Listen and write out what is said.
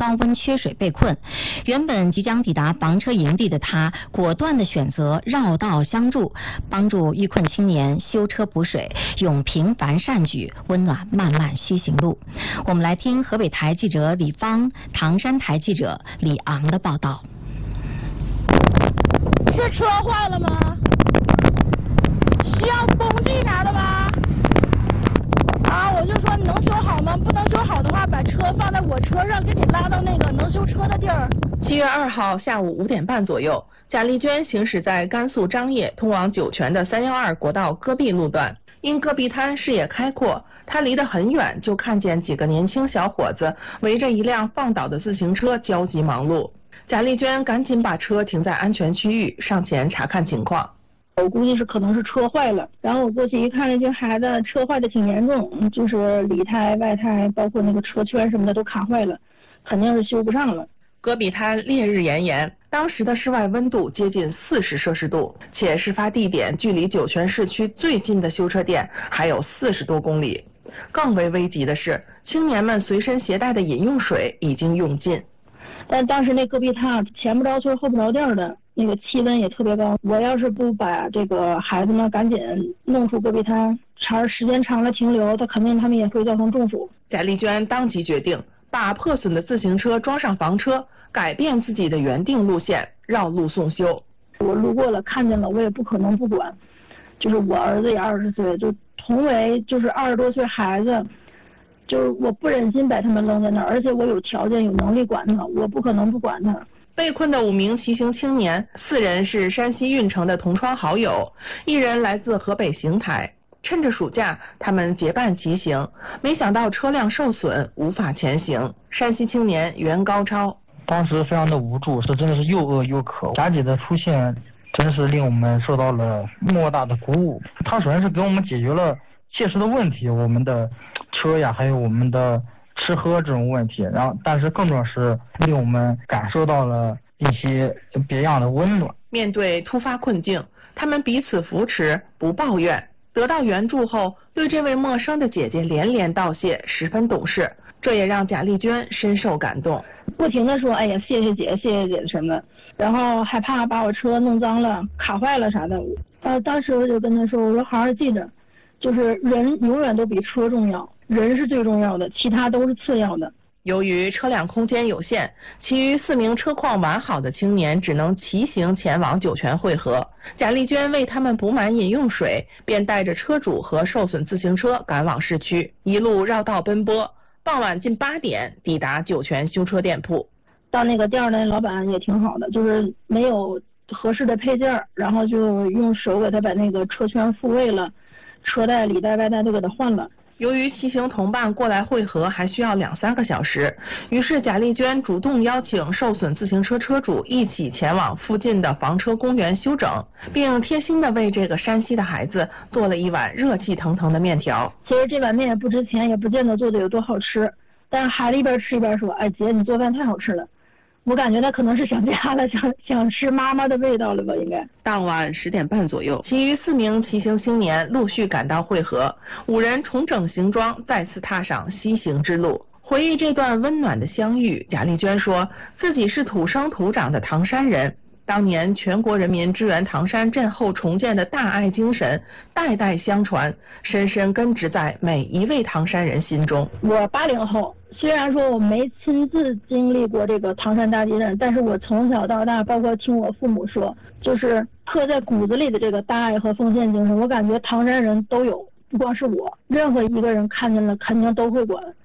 高温缺水被困。原本即将抵达房车营地的他，果断地选择绕道相助，帮助遇困青年修车补水，用平凡善举温暖漫漫西行路。我们来听河北台记者李芳、唐山台记者李昂的报道。 是车坏了吗？需要工具啥的吗？我就说你能修好吗？不能修好的话，把车放在我车上，给你拉到那个能修车的地儿。 7月2号下午5点半左右，贾丽娟行驶在甘肃张掖通往酒泉的312国道戈壁路段，因戈壁滩视野开阔，她离得很远，就看见几个年轻小伙子围着一辆放倒的自行车焦急忙碌。贾丽娟赶紧把车停在安全区域，上前查看情况。 我估计可能是车坏了，然后我过去一看，那群孩子车坏的挺严重，就是里胎、外胎，包括那个车圈什么的都卡坏了，肯定是修不上了。 戈壁滩烈日炎炎，当时的室外温度接近40摄氏度，且事发地点距离酒泉市区最近的修车店还有40多公里。更为危急的是，青年们随身携带的饮用水已经用尽。 但当时那戈壁滩前不着村后不着店的，那个气温也特别高。我要是不把这个孩子们赶紧弄出戈壁滩，时间长了停留，他们也会造成中暑。 贾丽娟当即决定把破损的自行车装上房车，改变自己的原定路线，绕路送修。 我路过了看见了，我也不可能不管。就是我儿子也20岁，就同为就是20多岁孩子。就是我不忍心把他们扔在那儿，而且我有条件有能力管他，我不可能不管他。 被困的5名骑行青年，4人是山西运城的同窗好友，1人来自河北邢台。趁着暑假，他们结伴骑行，没想到车辆受损，无法前行。山西青年袁高超当时非常的无助，真的是又饿又渴。贾姐的出现真是令我们受到了莫大的鼓舞。她首先是给我们解决了切实的问题，我们的车呀，还有我们的吃喝这种问题，然后但是更重要是令我们感受到了一些别样的温暖。 面对突发困境，他们彼此扶持，不抱怨。得到援助后，对这位陌生的姐姐连连道谢，十分懂事。这也让贾丽娟深受感动， 不停地说：“哎呀，谢谢姐，谢谢姐什么。”然后害怕把我车弄脏了、卡坏了啥的。当时我就跟她说：“我说好好记着。”就是人永远都比车重要，人是最重要的，其他都是次要的。 由于车辆空间有限，其余4名车况完好的青年只能骑行前往酒泉汇合。贾丽娟为他们补满饮用水，便带着车主和受损自行车赶往市区，一路绕道奔波。傍晚近8点抵达酒泉修车店铺。 到那个店的老板也挺好的，就是没有合适的配件，然后就用手给他把那个车圈复位了。车带、里带、外带都给他换了。 由于骑行同伴过来汇合还需要2-3个小时，于是贾丽娟主动邀请受损自行车车主一起前往附近的房车公园休整，并贴心地为这个山西的孩子做了一碗热气腾腾的面条。 其实这碗面也不值钱，也不见得做的有多好吃，但是孩子一边吃一边说：“哎姐，你做饭太好吃了。”我感觉他可能是想家了，想吃妈妈的味道了吧，应该。 当晚10点半左右，其余4名骑行青年陆续赶到汇合，5人重整行装，再次踏上西行之路。回忆这段温暖的相遇，贾丽娟说自己是土生土长的唐山人，当年全国人民支援唐山震后重建的大爱精神代代相传，深深根植在每一位唐山人心中。 我80后，虽然说我没亲自经历过这个唐山大地震，但是我从小到大，包括听我父母说，就是刻在骨子里的这个大爱和奉献精神，我感觉唐山人都有，不光是我，任何一个人看见了肯定都会管。